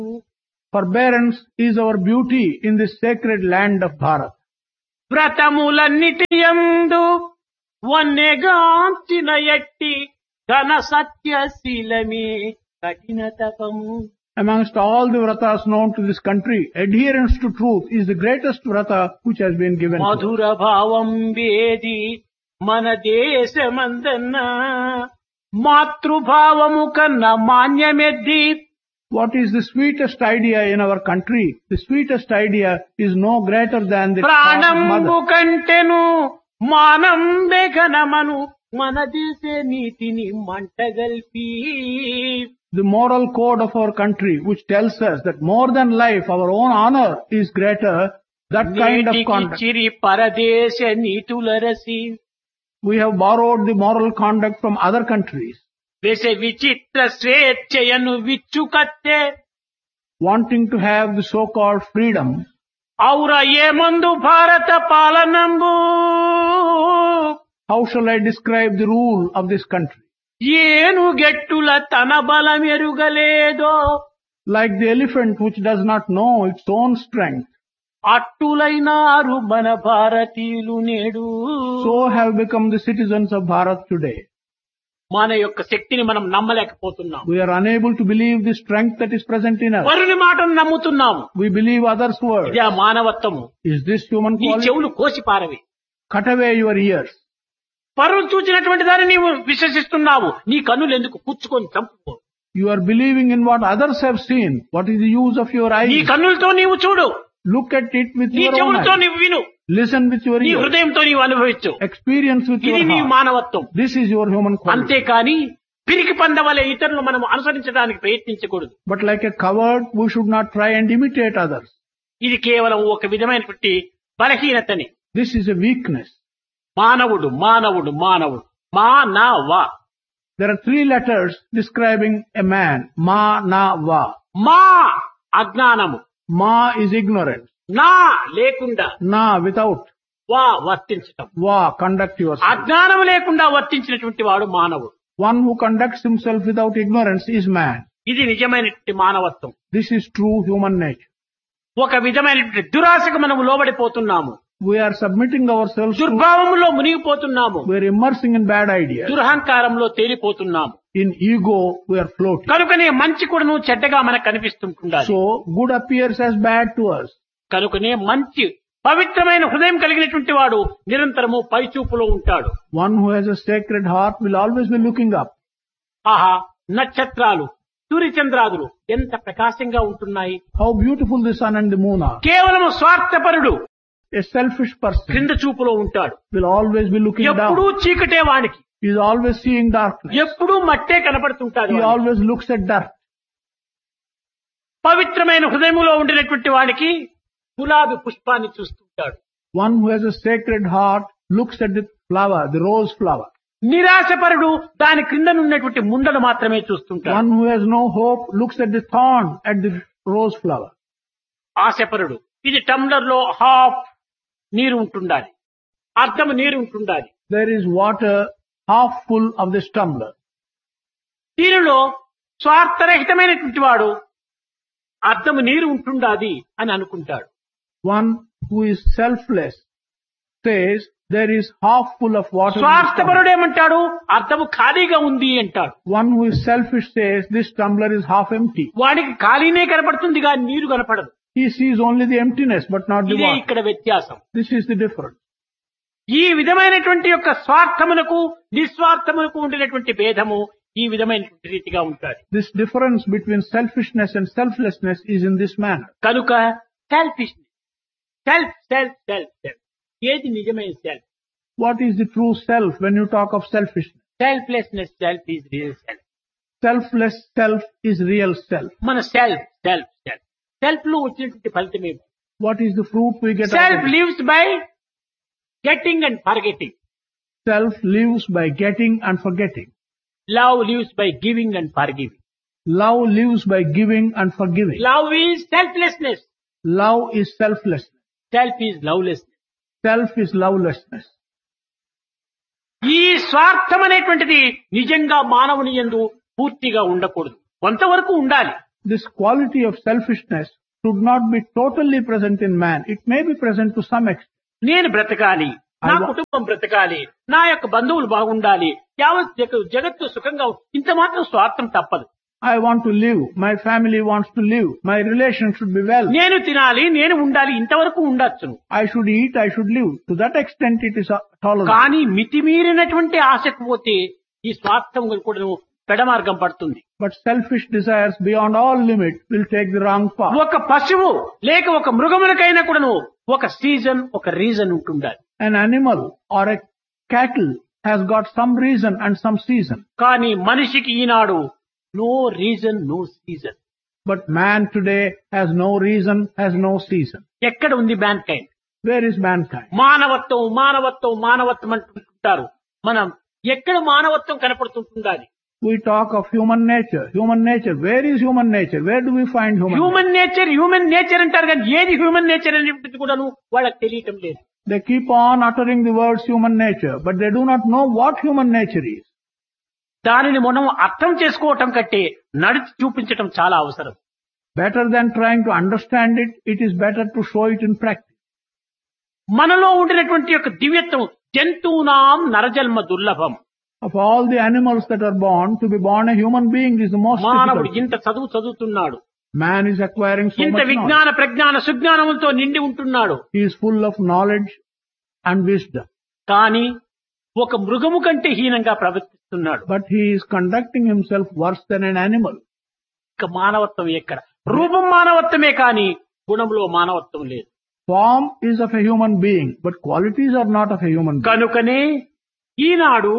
Forbearance is our beauty in this sacred land of Bharat. వ్రతములన్నిటి యందు వన్నెగాంచిన ఎట్టి ఘన సత్యశీలమే కఠిన తపము. Amongst all the vratas known to this country, adherence to truth is the greatest vrata which has been given. మధుర భావం వేది మన దేశమందన్న మాతృభావము కన్నా మాన్యమెద్ది. What is the sweetest idea in our country? The sweetest idea is no greater than the ప్రాణంబు mother. కంటెను మానంబే ఘనమను మన దేశ నీతిని మంటగల్పి. The moral code of our country which tells us that more than life, our own honor is greater, that kind of conduct. చిరి పరదేశ నీతులరసి We have borrowed the moral conduct from other countries, వేస విచిత్ర స్వేచ్ఛయను విచ్చుకత్తే. wanting to have the so-called freedom. ఔర ఏమందు భారత పాలనంబు How shall I describe the rule of this country? ఏను గెట్టుల తన బలమెరుగలేదో Like the elephant which does not know its own strength, అట్టులైనారు మన భారతీయులు నేడు. so have become the citizens of Bharat today. మన యొక్క శక్తిని మనం నమ్మలేకపోతున్నాం. We are unable to believe the strength that is present in us. వరుని మాటను నమ్ముతున్నాము. We believe others' words. ఇదే మానవత్వము. Is this human నీ quality? చెవులు కోసి పారవి. Cut away your ears. పరులు చూచినటువంటి దాన్ని నీవు విశ్వసిస్తున్నావు. నీ కన్నులు ఎందుకు పుచ్చుకొని చంపుకో. You are believing in what others have seen. What is the use of your నీ eyes? కన్నులతో నీవు చూడు. Look at it with నీ your own చెవులతో eyes. నీవు విను. Listen with your నీ ears. హృదయంతో నీవు అనుభవించు. Experience with ఇది your నీ heart. మానవత్వం. This is your human quality. అంతేకాని పిరికి పందవలే ఇతరులు మనం అనుసరించడానికి ప్రయత్నించకూడదు. But like a coward, we should not try and imitate others. ఇది కేవలం ఒక విధమైనటువంటి బలహీనతని. This is a weakness. మానవుడు మానవుడు మానవుడు మానవ. There are 3 letters describing a man. Ma, na, va. మా అజ్ఞానము, Ma is ignorance. నా లేకుండా, Na without. వా వర్తించటం. Va conduct yourself. అజ్ఞానం లేకుండా వర్తించినటువంటి వాడు మానవుడు. One who conducts himself without ignorance is man. ఇది నిజమైనటువంటి మానవత్వం. This is true human nature. ఒక విధమైనటువంటి దురాశకు మనము లోబడిపోతున్నాము. We are submitting ourselves to, దుర్భావములో మునిగిపోతున్నాము. we are immersing in bad ideas. దురహంకారంలో తేలిపోతున్నాము. In ego, we are floating. కనుకనే మంచి కూడాను చెడ్డగా మనకు కనిపిస్తుంటుండాలి. So, good appears as bad to us. కనుకనే మంచి పవిత్రమైన హృదయం కలిగినటువంటి వాడు నిరంతరము పైచూపులో ఉంటాడు. One who has a sacred heart will always be looking up. ఆహా, నక్షత్రాలు సూర్యచంద్రాదులు ఎంత ప్రకాశంగా ఉంటున్నాయి. How beautiful the sun and the moon are. కేవలం స్వార్థపరుడు A selfish person క్రింద చూపులో ఉంటాడు. will always be looking ఎప్పుడూ down. చీకటే వానికి, He is always seeing darkness. ఎప్పుడూ మట్టే కనపడుతుంటాడు. He always looks at dirt. పవిత్రమైన హృదయములో ఉండినటువంటి వానికి గులాబీ పుష్పాన్ని చూస్తుంటాడు. One who has a sacred heart looks at the flower, the rose flower. నిరాశపరుడు దాని క్రిందనున్నటువంటి ముండను మాత్రమే చూస్తుంటాడు. One who has no hope looks at the thorn at the rose flower. ఆశపరుడు ఇది టంబ్లర్ లో హాఫ్ నీరు ఉంటుండాలి, అర్ధము నీరు ఉంటుండాలి. There is water half full of this tumbler. దీనిలో స్వార్థరహితమైనటువంటి వాడు అర్ధము నీరు ఉంటుండాది అని అనుకుంటాడు. One who is selfless says there is half full of water. in this tumbler. స్వార్థపరుడు ఏమంటాడు? అర్ధము ఖాళీగా ఉంది అంటాడు. One who is selfish says this tumbler is half empty. వాడికి ఖాళీనే కనపడుతుంది కానీ నీరు కనపడదు. He sees only the emptiness but not the ఇదే water. ఇక్కడ వ్యత్యాసం. This is the difference. ఈ విధమైనటువంటి యొక్క స్వార్థమునకు నిస్వార్థమునకు ఉండినటువంటి భేదము ఈ విధమైనటువంటి రీతిగా ఉంటాడు. This difference between selfishness and selflessness is in this manner. కనుక selfishness, self self self self, ఏది నిజమైన self? What is the true self when you talk of selfishness? Selflessness self is real self. Selfless self is real self. మన self self self self లో వచ్చినటువంటి ఫలితమే. What is the fruit we get out self of it? Lives by getting and forgetting. Self lives by getting and forgetting. Love lives by giving and forgiving. Love lives by giving and forgiving. Love is selflessness, Love is selflessness. Self is lovelessness. Self is lovelessness. ఈ స్వార్థం అనేటువంటిది నిజంగా మానవుని యందు పూర్తిగా ఉండకూడదు. కొంతవరకు ఉండాలి. this quality of selfishness should not be totally present in man. It may be present to some extent. నేను బ్రతకాలి, నా I wa- కుటుంబం బ్రతకాలి, నా యొక్క బంధువులు బాగుండాలి, యావత్ జగత్తు సుఖంగా ఇంత మాత్రం స్వార్థం తప్పదు. I want to live. My family wants to live. My relations should be well. నేను తినాలి, నేను ఉండాలి, ఇంతవరకు ఉండొచ్చును. I should eat. I should live. To that extent, it is tolerable. కానీ మితిమీరినటువంటి ఆశకు పోతే ఈ స్వార్థం కూడా పెడమార్గం పడుతుంది. But selfish desires beyond all limit will take the wrong path. ఒక పశువు లేక ఒక మృగములకైనా కూడాను ఒక సీజన్, ఒక రీజన్ ఉంటుండాలి. An animal or a cattle has got some reason and some season. కానీ మనిషికి ఈనాడు no reason, no season. But man today has no reason, has no season. ఎక్కడ ఉంది man kind? Where is mankind? మానవత్వం, మానవత్వం, మానవత్వం అంటుంటారు. మనం ఎక్కడ మానవత్వం కనపడుతుంటుండాలి? We talk of human nature. Human nature. Where is human nature? Where do we find human nature? Human nature అంటారు కానీ ఏది హ్యూమన్ నేచర్ అనేటువంటిది కూడాను వాళ్ళకి తెలియటం లేదు. They keep on uttering the words human nature, but they do not know what human nature is. దానిని మనం అర్థం చేసుకోవటం కంటే నడిచి చూపించటం చాలా అవసరం. Better than trying to understand it, it is better to show it in practice. మనలో ఉండినటువంటి యొక్క దివ్యత్వం జంతువునాం నరజన్మ దుర్లభం. Of all the animals that are born, to be born a human being is the most మానవుడు difficult. ఇంత చదువుతున్నాడు, Man is acquiring so ఇంత much knowledge. విజ్ఞాన ప్రజ్ఞాన సుజ్ఞానములతో నిండి ఉంటున్నాడు. He is full of knowledge and wisdom. కానీ ఒక మృగము కంటే హీనంగా ప్రవర్తిస్తున్నాడు. But he is conducting himself worse than an animal. ఇక మానవత్వం ఎక్కడ? రూపం మానవత్వమే కానీ గుణంలో మానవత్వం లేదు. Form is of a human being, but qualities are not of a human being. కనుకనే ఈనాడు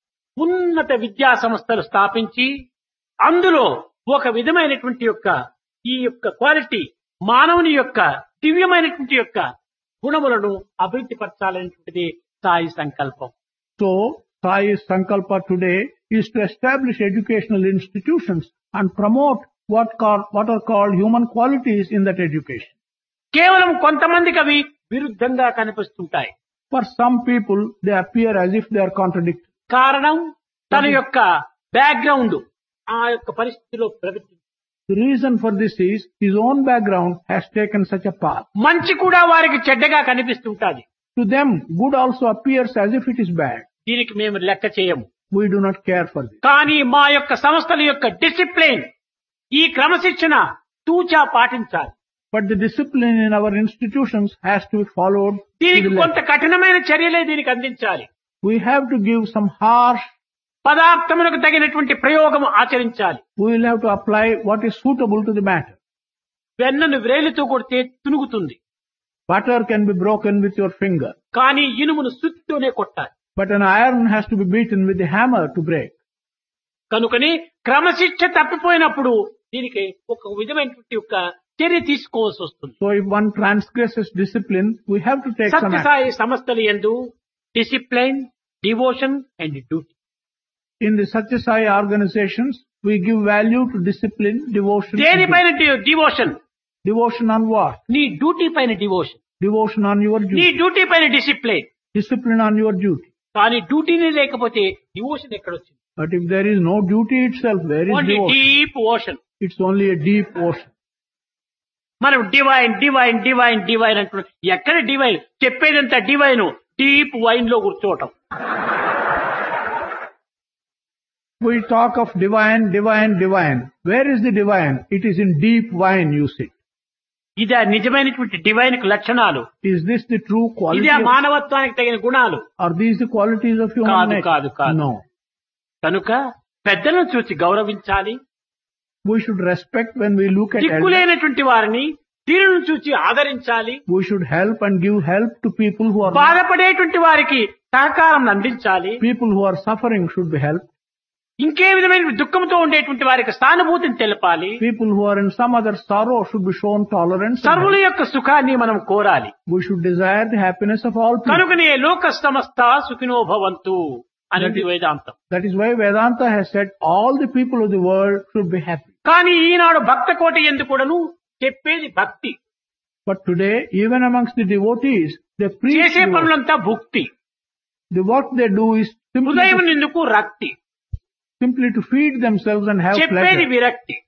ఉన్నత విద్యా సంస్థలు స్థాపించి అందులో ఒక విధమైనటువంటి యొక్క ఈ యొక్క క్వాలిటీ మానవుని యొక్క దివ్యమైనటువంటి యొక్క గుణములను అభివృద్ధి పరచాలనేటువంటిది సాయి సంకల్పం. So, Sai's Sankalpa today is to establish educational institutions and promote what are called human qualities in that education. కేవలం కొంతమందికి అవి విరుద్ధంగా కనిపిస్తుంటాయి. For some people, they appear as if they are contradictory. కారణం తన యొక్క బ్యాక్గ్రౌండ్ ఆ యొక్క పరిస్థితిలో ప్రగతి. The reason for this is his own background has taken such a path. మంచి కూడా వారికి చెడ్డగా కనిపిస్తుంటాది. To them, good also appears as if it is bad. దీనికి మేము లెక్క చేయము. We do not care for this. కానీ మా యొక్క సంస్థల యొక్క డిసిప్లిన్, ఈ క్రమశిక్షణ తూచా పాటించాలి. But the discipline in our institutions has to be followed to దీనికి the కొంత letter. కఠినమైన చర్యలే దీనికి అందించాలి. We have to give some harsh, పదార్థములకు తగినటువంటి ప్రయోగం ఆచరించాలి. we will have to apply what is suitable to the matter. వెన్నను వ్రేలితో కొడితే తునుగుతుంది, Butter can be broken with your finger, కానీ ఇనుమును సుత్తోనే కొట్టాలి. but an iron has to be beaten with the hammer to break. కనుకని క్రమశిక్ష తప్పిపోయినప్పుడు దీనికి ఒక విధమైనటువంటి యొక్క చర్య తీసుకోవాల్సి వస్తుంది. So if one transgresses discipline, we have to take some action. Sathya Sai సంస్థలు యందు discipline, devotion and duty. In the Satyasai organizations, we give value to discipline, devotion. and దేనిపైన devotion? duty. Devotion on what? నీ duty పైన devotion, Devotion on your నీ duty. Duty పైన discipline. Discipline on your duty. కానీ డ్యూటీనే లేకపోతే devotion ఎక్కడొచ్చింది? But if there is no duty itself, where is only devotion? Deep ocean. It's only a deep ocean. మనం divine divine divine divine అంటున్నాం. ఎక్కడ divine? చెప్పేదంతా divine, deep wine లో కూర్చోవటం. We talk of divine, divine, divine. Where is the divine? It is in deep wine, you see. ఇదే నిజమైనటువంటి divine లక్షణాలు. Is this the true quality? ఇదే మానవత్వానికి తగిన గుణాలు. Are these the qualities of human కాదు, nature? కాదు, కాదు. No. కనుక పెద్దలను చూసి గౌరవించాలి. We should respect when we look at elders. దిక్కులేనటువంటి వారిని దీనిని చూసి ఆదరించాలి. We should help and give help to people who are బాధపడేటువంటి వారికి సహకారం అందించాలి. people who are suffering should be helped. ఇంకే విధమైన దుఃఖంతో ఉండేటువంటి వారికి సానుభూతిని తెలపాలి. People who are in some other sorrow should be shown tolerance. and సర్వుల help. యొక్క సుఖాన్ని మనం కోరాలి. We should desire the happiness of all people. కనుకనే లోక సమస్త సుఖినో భవంతు అనేది వేదాంతం. That is why Vedanta has said all the people of the world should be happy. కానీ ఈనాడు భక్త కోటి ఎందుకు కూడాను చెప్పేది భక్తి, But today, even amongst the devotees, they preach చేసే devotion. పనులంతా భుక్తి, The work they do is simply హృదయం to, ఎందుకు రక్తి, simply to feed themselves and have చెప్పేది pleasure. విరక్తి.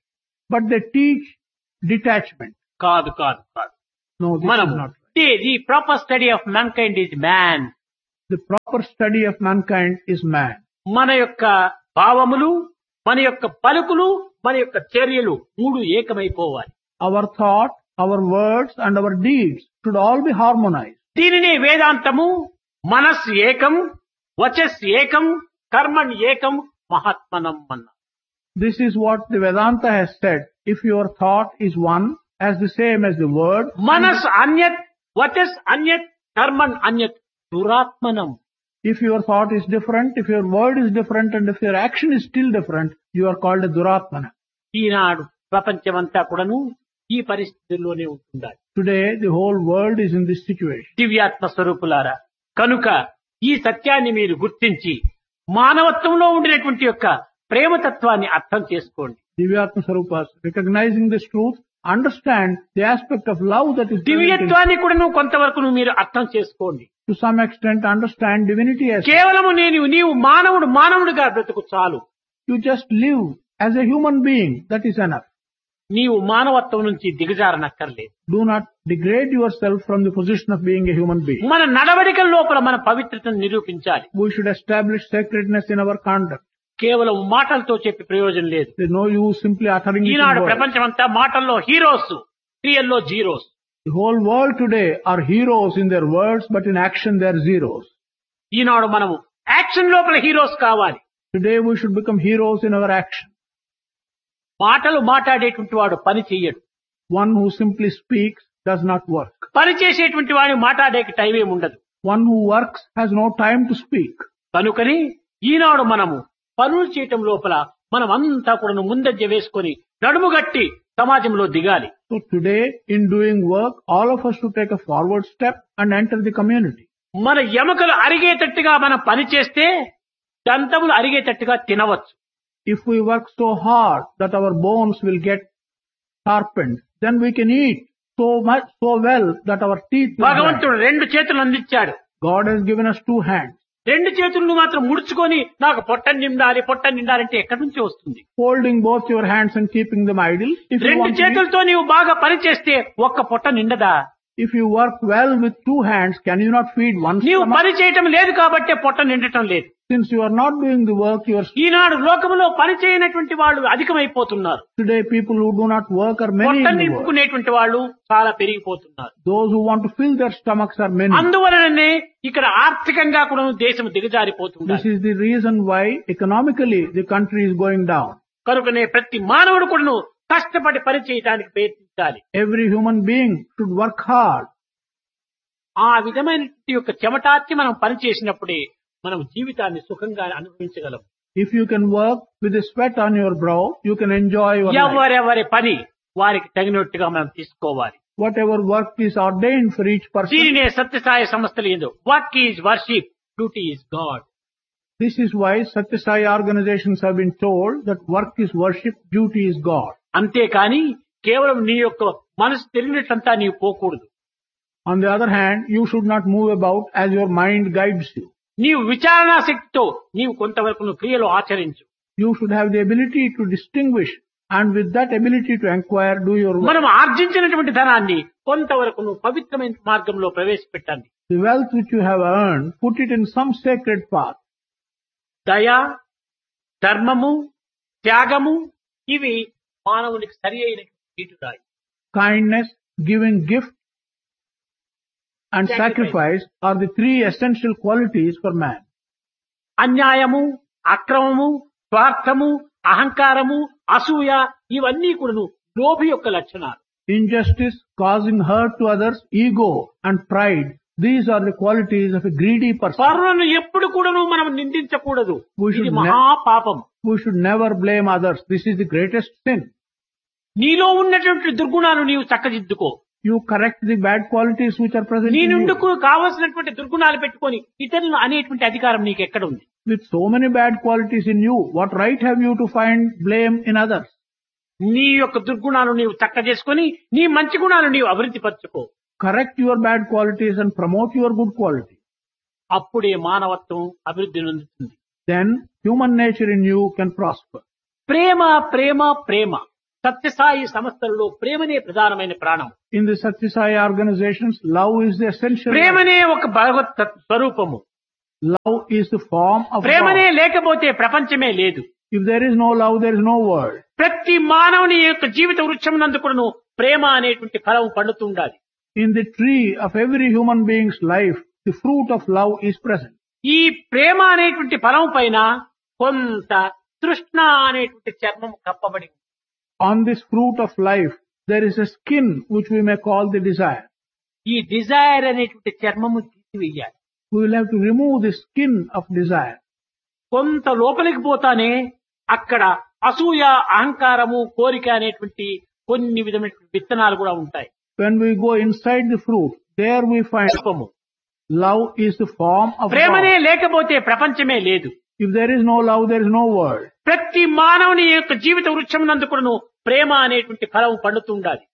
but they teach detachment. కాదు కాదు కాదు. No, this మనం is not right. The proper study of mankind is man. The proper study of mankind is man. మన యొక్క భావములు, మన యొక్క పలుకులు, మన యొక్క చర్యలు మూడు ఏకమైపోవాలి. Our thought, our words and our deeds should all be harmonized. దీనినే వేదాంతము మనస్ ఏకం, వచస్ ఏకం, కర్మణ్ ఏకం, మహాత్మనం అన్న. This is what the Vedanta has said. If your thought is one, as the same as the word, మనస్ అన్యత్, వచస్ అన్యత్, కర్మణ్ అన్యత్, దురాత్మనం. if your thought is different, if your word is different, and if your action is still different, you are called a Duratmana. ఈనాడు ప్రపంచమంతా కూడాను ఈ పరిస్థితుల్లోనే ఉంటుండాలి. Today, the whole world is in this situation. దివ్యాత్మ స్వరూపులారా, కనుక ఈ సత్యాన్ని మీరు గుర్తించి మానవత్వంలో ఉండినటువంటి యొక్క ప్రేమతత్వాన్ని అర్థం చేసుకోండి. Divyatma Sarupas, recognizing this truth, understand the aspect of love that is present in- దివ్యత్వాన్ని కూడా కొంతవరకు మీరు అర్థం చేసుకోండి. to some extent understand divinity as కేవలము నీవు మానవుడిగా బ్రతుకు చాలు. you just live as a human being, that is enough. నీవు మానవత్వం నుంచి దిగజారనక్కర్లేదు. Do not degrade yourself from the position of being a human being. మన నడవడికల లోపల మన పవిత్రతను నిరూపించాలి. We should establish sacredness in our conduct. కేవలం మాటలతో చెప్పి ప్రయోజనం లేదు. There is no use simply uttering it in Eenadu words. ప్రపంచమంతా మాటల్లో హీరోస్, క్రియల్లో zeros. The whole world today are heroes in their words, but in action they are zeros. ఈనాడు మనము action లోపల హీరోస్ కావాలి. Today we should become heroes in our action. మాటలు మాట్లాడేటువంటి వాడు పని చెయ్యడు. One who simply speaks does not work. పని చేసేటువంటి వాడు మాట్లాడే టైం ఏమి ఉండదు. One who works has no time to speak. కనుకని ఈనాడు మనము పనులు చేయటం లోపల మనం అంతా కూడా ముందంజ వేసుకొని నడుముగట్టి సమాజంలో దిగాలి. So today, in doing work, all of us should take a forward step and enter the community. మన ఎముకలు అరిగేటట్టుగా మనం పని చేస్తే దంతములు అరిగేటట్టుగా తినవచ్చు. If we work so hard that our bones will get sharpened, then we can eat so well that our teeth will grind. భగవంతుడు రెండు చేతులు అందించాడు. God has given us two hands. రెండు చేతులను మాత్రం ముడుచుకొని నాకు పొట్ట నిండాలంటే ఎక్కడి నుంచి వస్తుంది? Holding both your hands and keeping them idle. If you రెండు want to eat, చేతులతో నీవు బాగా పని చేస్తే ఒక్క పొట్ట నిండదా? if you work well with two hands, can you not feed one నీవు stomach? పని చేయటం లేదు కాబట్టే పొట్ట నిండటం లేదు. Since you are not doing the work, ఈనాడు లోకములో పని చేయనటువంటి వాళ్ళు అధికమైపోతున్నారు. today people who do not work are many పొట్ట in the world. నింపుకునేటువంటి వాళ్ళు చాలా పెరిగిపోతున్నారు. Those who want to fill their stomachs are many. అందువలననే ఇక్కడ ఆర్థికంగా కూడా దేశం దిగజారిపోతుంది. This is the reason why economically the country is going down. కనుకనే ప్రతి మానవుడు కూడా కష్టపడి పని చేయడానికి ప్రయత్నించాలి. Every human being should work hard. ఆ విధమైన యొక్క చెమటార్చి మనం పని చేసినప్పుడే మనం జీవితాన్ని సుఖంగా అనుభవించగలం. If you can work with the sweat on your brow, you can enjoy your life. ఎవరెవరి పని వారికి తగినట్టుగా మనం తీసుకోవాలి. Whatever work is ordained for each person. దీనినే సత్యసాయి సంస్థలు ఏందో work is worship, duty is God. This is why Satya Sai organizations have been told that work is worship, duty is God. అంతేకాని కేవలం నీ యొక్క మనసు తెలియనట్లంతా నీవు పోకూడదు. On the other hand, you should not move about as your mind guides you. నీవు విచారణా శక్తితో నీవు కొంతవరకు క్రియలు ఆచరించు. You should have the ability to distinguish, and with that ability to inquire, do your work. మనం ఆర్జించినటువంటి ధనాన్ని కొంతవరకు పవిత్రమైన మార్గంలో ప్రవేశపెట్టండి. The wealth which you have earned, put it in some sacred path. దయ, ధర్మము, త్యాగము ఇవి మానవునికి సరి అయిన గీటురాయి. Kindness, giving gift, and sacrifice are the three essential qualities for man. అన్యాయము, అక్రమము, స్వార్థము, అహంకారము, అసూయ ఇవన్నీ కూడా లోభి యొక్క లక్షణాలు. Injustice, causing hurt to others, ego, and pride. These are the qualities of a greedy person. పరులను ఎప్పుడు కూడా మనం నిందించకూడదు. We should ఇది మహాపాపం. We should never blame others. This is the greatest sin. నీలో ఉన్నటువంటి దుర్గుణాలు నీవు చక్కదిద్దుకో. You correct the bad qualities which are present నీ in you. నుండుకు కావలసినటువంటి దుర్గుణాలు పెట్టుకొని ఇతరులను అనేటువంటి అధికారం నీకు ఎక్కడ ఉంది? With so many bad qualities in you, what right have you to find blame in others? నీ యొక్క దుర్గుణాలు నీవు చక్క చేసుకొని నీ మంచి గుణాలు నీవు అభివృద్ధి పరచుకో. Correct your bad qualities and promote your good quality. అప్పుడే మానవత్వం అభివృద్ధి చెందుతుంది. Then human nature in you can prosper. ప్రేమ ప్రేమ ప్రేమ సత్యసాయి సంస్థలలో ప్రేమనే ప్రధానమైన ప్రాణం. In the Satya Sai organizations, love is the essential. ప్రేమనే ఒక భగవత్ స్వరూపము. Love is the form of ప్రేమనే God. లేకపోతే ప్రపంచమే లేదు. If there is no love, there is no world. ప్రతి మానవుని యొక్క జీవిత వృక్షం నందు కూడాను ప్రేమ అనేటువంటి ఫలం పండుతుండాలి. In the tree of every human being's life, the fruit of love is present. ఈ ప్రేమ అనేటువంటి ఫలం పైన కొంత తృష్ణ అనేటువంటి చర్మం కప్పబడి ఉంది. On this fruit of life, there is a skin which we may call the desire. ఈ డిజైర్ అనేటువంటి చర్మము తీసివేయాలి. We will have to remove the skin of desire. కొంత లోపలికి పోతానే అక్కడ అసూయ, అహంకారము, కోరిక అనేటువంటి కొన్ని విధమైన విత్తనాలు కూడా ఉంటాయి. When we go inside the fruit, there we find రూపము. love is the form of ప్రేమనే God. లేకపోతే ప్రపంచమే లేదు. If there is no love, there is no world. ప్రతి మానవుని యొక్క జీవిత వృక్షం నందు కూడాను ప్రేమ అనేటువంటి ఫలం పండుతుండాలి.